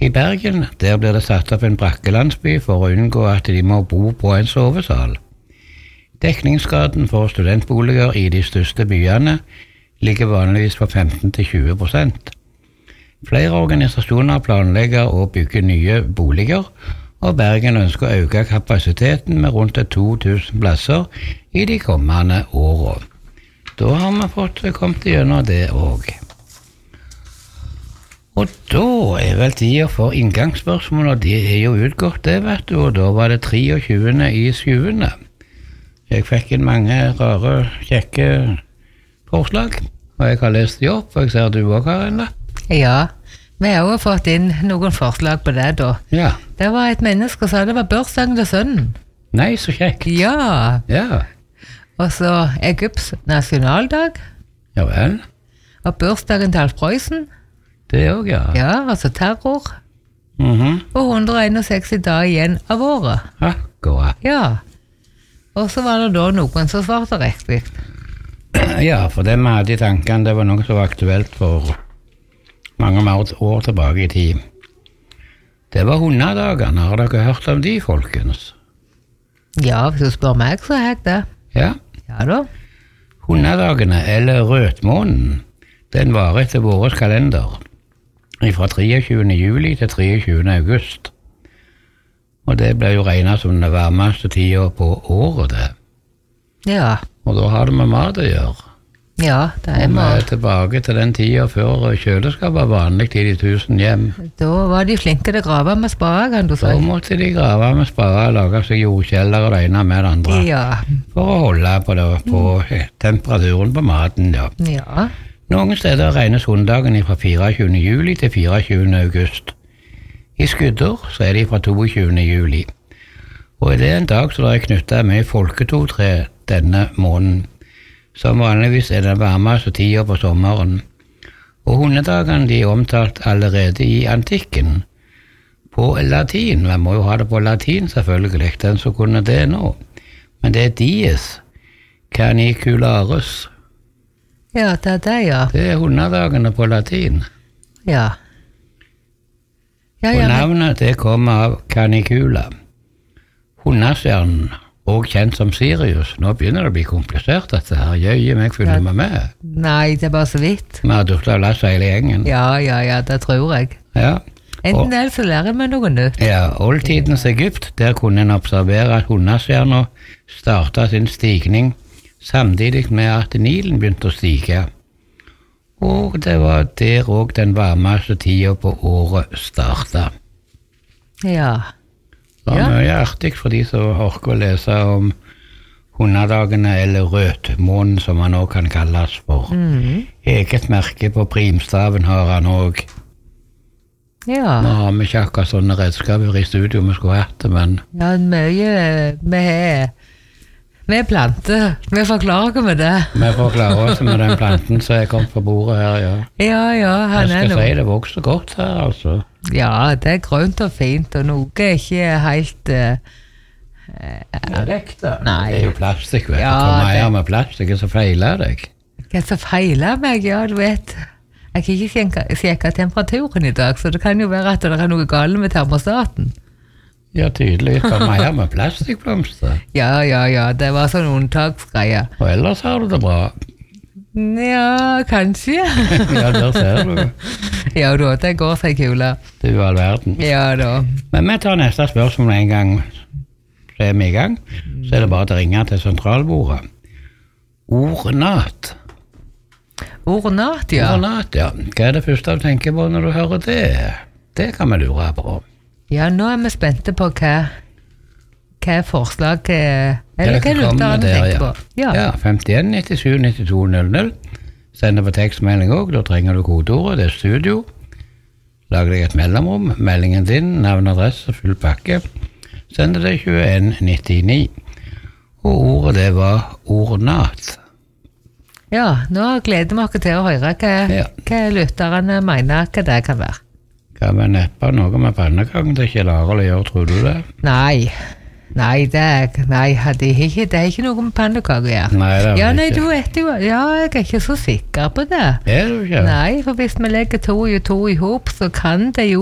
I Bergen, der blir det satt opp en brakkelandsby for å unngå at de må bo på en sovesal. Dekningsgraden for studentboliger i de største byene ligger vanligvis på 15–20%. Flere organisasjoner planlegger å bygge nye boliger, og Bergen ønsker å øke kapasiteten med rundt 2000 plasser i de kommende årene. Da har vi fått kommet gjennom det også. Og da vel tida for inngangsspørsmål, og de jo utgått det, vet du, og da var det 23.7. Jeg fikk inn mange rare, kjekke forslag, og jeg har lest de opp, og jeg ser du også, Karin, da. Ja, vi har også fått inn noen forslag på det da. Ja. Det var et menneske som sa det var bursdagen til sønnen. Nei, så kjekt. Ja. Ja. Og så Egypts nasjonaldag. Ja vel. Og bursdagen til Alf Prøysen. Det også, ja. Ja, altså terror. Og 161 dager igjen av året. Akkurat. Ja. Og så var det da noen som svarte riktig. Ja, for det vi hadde i tankene, det var noe som var aktuelt for mange år tilbake i tid. Det var hundedagene. Har dere hørt om de, folkens? Ja, hvis du spør meg, så er jeg det. Ja. Ja da. Hundedagene, eller rødmånen, den var etter vår kalender fra 23. juli til 23. august. Og det ble jo regnet som den varmeste tiden på året, det. Ja. Og da har det med mat å gjøre. Ja, det er Og vi mat. tilbake til den tiden før kjøleskap var vanlig i de 1000 hjem. Da var de flinke til å grave med spade, kan du si. Da måtte de grave med spade og lage seg jordkjeller og det ene med det andre. Ja. For å holde på temperaturen på maten, ja. Ja. Noen steder regnes hunddagen fra 24. juli til 24. august. I skudder så er de fra 22. juli. Og det er en dag så det er knyttet med folketotre denne måneden, som vanligvis er den varmeste tiden på sommeren. Og hundedagene de er omtalt allerede i antikken. På latin, man må jo ha det på latin selvfølgelig, den som kunne det nå. Men det er dies canicularis. Ja, det er det, ja. Det er hundedagene på latin. Ja. Ja, Og ja, men, navnet det kommer av canicula. Hundestjernen, og kjent som Sirius. Nå begynner det å bli komplisert dette her. Jøye meg følger med meg. nei, det er bare så vidt. Vi har duftet av lass hele gjengen. Ja, det tror jeg. Ja. Enten eller så lærer vi noe nytt. Ja, oldtidens Egypt, der kunne en observere at hundestjerner startet sin stigning samtidig med at Nilen begynte å stige. Og det var der også den varmeste tiden på året startet. Ja. Det var mye artig for de som orker å lese om hundedagene, eller rødmånen som han også kan kalles for. Eget merke på primstaven har han også. Ja. Nå har vi ikke akkurat sånne redskaper i studio vi skulle hatt det, men Ja, mye vi planter. Vi forklarer hva med det. vi får klare oss med den planten som er kommet på bordet her, ja. Ja, han Jeg er skal noe. si det vokser godt her, altså. Ja, det er grønt og fint, og noe er ikke helt Nei. Det er jo plastikk, vet du. Ja, Hva mer det- med plastikk så feiler deg? Hva som feiler meg, ja, du vet. Jeg kan ikke sjekke temperaturen i dag, så det kan jo være at det er noe galt med termostaten. Ja, tydelig. Hva mer med plastikkblomster? Ja, det var sånn unntaksgreie. Og ellers har du det bra. Ja, kanskje. Ja, der ser du. Ja da, det går seg kula. Du all verden. Ja da. Men vi tar neste spørsmål en gang, så er vi i gang. Så er det bare å ringe til sentralbordet. Ornat. Ornat, ja. Ornat, ja. Hva er det første du tenker på når du hører det? Det kan vi lure på. Ja, nå er vi spente på hva forslag eller hva lytterne tenker på. Ja, 51 97 92 00. Send det på tekstmelding også, da trenger du kodeordet, det er studio. Lag deg et mellomrom, meldingen din, navn, adresse, full pakke. Send det til 2199. Og ordet det var ornat. Ja, nå gleder vi oss til å høre hva lytterne mener hva det kan være. Kan vi neppe noe med pannekaken til Kjell Arild å gjøre, tror du det? Nei, det er ikke noe med pannekaker å gjøre. Nei, det er Ja, det nei, ikke. du vet jo, ja, jeg er ikke så sikker på det. Er du ikke? Nei, for hvis vi legger to i hop, så kan det jo